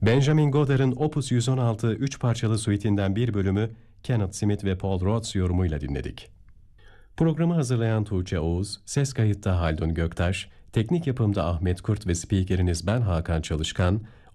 Benjamin Godard'ın Opus 116 üç parçalı suitinden bir bölümü Kenneth Smith ve Paul Rhodes yorumuyla dinledik. Programı hazırlayan Tuğçe Oğuz, ses kayıtta Haldun Göktaş, teknik yapımda Ahmet Kurt ve spikeriniz ben Hakan Çalışkan,